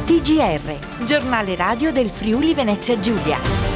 TGR, giornale radio del Friuli Venezia Giulia.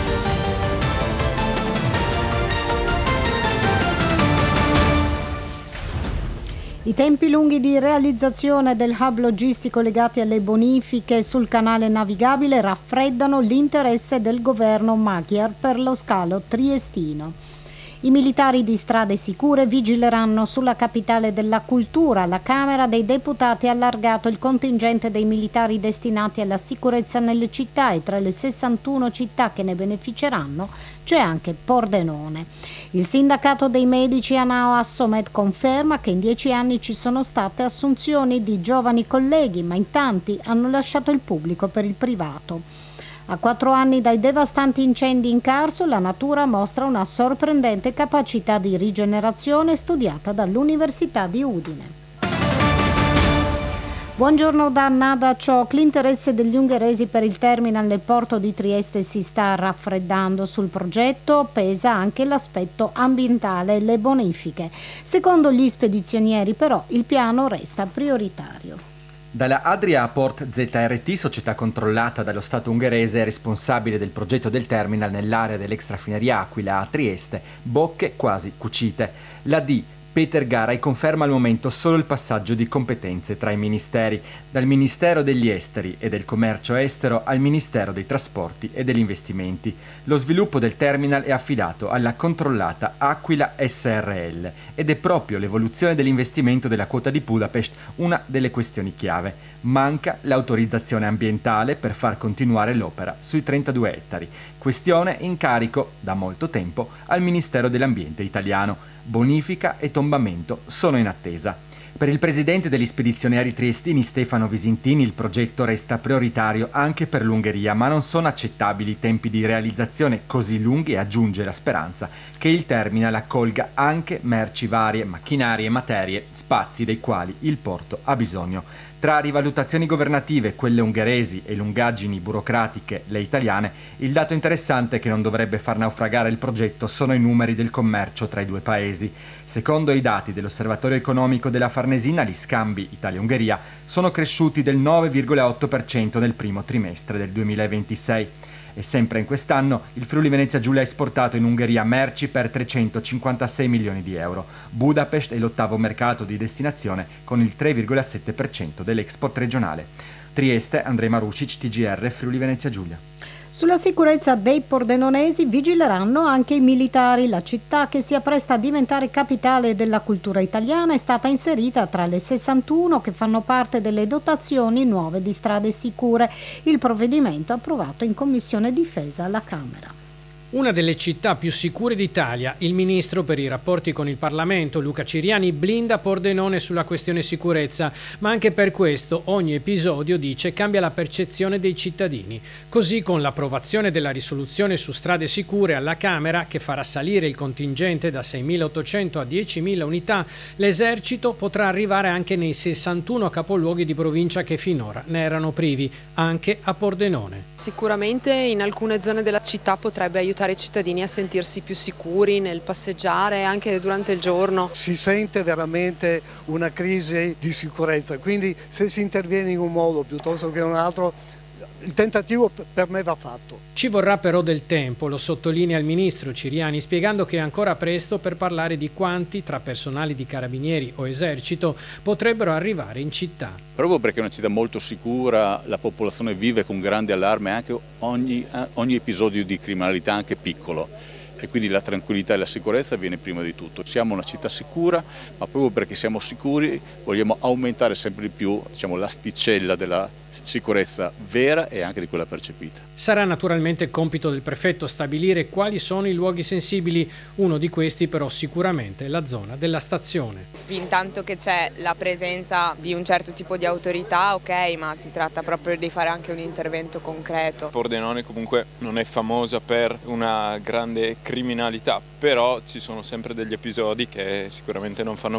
I tempi lunghi di realizzazione del hub logistico legati alle bonifiche sul canale navigabile raffreddano l'interesse del governo Magyar per lo scalo triestino. I militari di Strade Sicure vigileranno sulla capitale della cultura. La Camera dei Deputati ha allargato il contingente dei militari destinati alla sicurezza nelle città e tra le 61 città che ne beneficeranno c'è anche Pordenone. Il sindacato dei medici Anao Assomed conferma che in 10 anni ci sono state assunzioni di giovani colleghi, ma in tanti hanno lasciato il pubblico per il privato. A 4 anni dai devastanti incendi in Carso, la natura mostra una sorprendente capacità di rigenerazione studiata dall'Università di Udine. Buongiorno da Nada Ciok. L'interesse degli ungheresi per il terminal nel porto di Trieste si sta raffreddando. Sul progetto pesa anche l'aspetto ambientale e le bonifiche. Secondo gli spedizionieri, però, il piano resta prioritario. Dalla Adria Port ZRT, società controllata dallo Stato ungherese, responsabile del progetto del terminal nell'area dell'extrafineria Aquila a Trieste, bocche quasi cucite. La D. Peter Garay conferma al momento solo il passaggio di competenze tra i ministeri, dal Ministero degli Esteri e del Commercio Estero al Ministero dei Trasporti e degli Investimenti. Lo sviluppo del terminal è affidato alla controllata Aquila SRL ed è proprio l'evoluzione dell'investimento della quota di Budapest una delle questioni chiave. Manca l'autorizzazione ambientale per far continuare l'opera sui 32 ettari, questione in carico da molto tempo al Ministero dell'Ambiente italiano. Bonifica e tombamento sono in attesa. Per il presidente degli spedizionieri triestini Stefano Visintini il progetto resta prioritario anche per l'Ungheria, ma non sono accettabili tempi di realizzazione così lunghi e aggiunge la speranza che il terminal accolga anche merci varie, macchinari e materie, spazi dei quali il porto ha bisogno. Tra rivalutazioni governative, quelle ungheresi, e lungaggini burocratiche, le italiane, il dato interessante che non dovrebbe far naufragare il progetto sono i numeri del commercio tra i due paesi. Secondo i dati dell'Osservatorio economico della Farnesina, gli scambi Italia-Ungheria sono cresciuti del 9,8% nel primo trimestre del 2026. E sempre in quest'anno il Friuli Venezia Giulia ha esportato in Ungheria merci per 356 milioni di euro. Budapest è l'ottavo mercato di destinazione con il 3,7% dell'export regionale. Trieste, Andrej Marušić, TGR, Friuli Venezia Giulia. Sulla sicurezza dei pordenonesi vigileranno anche i militari. La città, che si appresta a diventare capitale della cultura italiana, è stata inserita tra le 61 che fanno parte delle dotazioni nuove di Strade Sicure. Il provvedimento approvato in Commissione Difesa alla Camera. Una delle città più sicure d'Italia, il ministro per i rapporti con il Parlamento, Luca Ciriani, blinda Pordenone sulla questione sicurezza, ma anche per questo ogni episodio, dice, cambia la percezione dei cittadini. Così, con l'approvazione della risoluzione su Strade Sicure alla Camera, che farà salire il contingente da 6.800 a 10.000 unità, l'esercito potrà arrivare anche nei 61 capoluoghi di provincia che finora ne erano privi, anche a Pordenone. Sicuramente in alcune zone della città potrebbe aiutare i cittadini a sentirsi più sicuri nel passeggiare anche durante il giorno. Si sente veramente una crisi di sicurezza, quindi se si interviene in un modo piuttosto che in un altro, il tentativo per me va fatto. Ci vorrà però del tempo, lo sottolinea il ministro Ciriani, spiegando che è ancora presto per parlare di quanti, tra personali di carabinieri o esercito, potrebbero arrivare in città. Proprio perché è una città molto sicura, la popolazione vive con grande allarme anche ogni episodio di criminalità, anche piccolo. E quindi la tranquillità e la sicurezza viene prima di tutto. Siamo una città sicura, ma proprio perché siamo sicuri vogliamo aumentare sempre di più, l'asticella della sicurezza vera e anche di quella percepita. Sarà naturalmente compito del prefetto stabilire quali sono i luoghi sensibili, uno di questi però sicuramente è la zona della stazione. Fintanto che c'è la presenza di un certo tipo di autorità, ok, ma si tratta proprio di fare anche un intervento concreto. Pordenone comunque non è famosa per una grande criminalità, però ci sono sempre degli episodi che sicuramente non fanno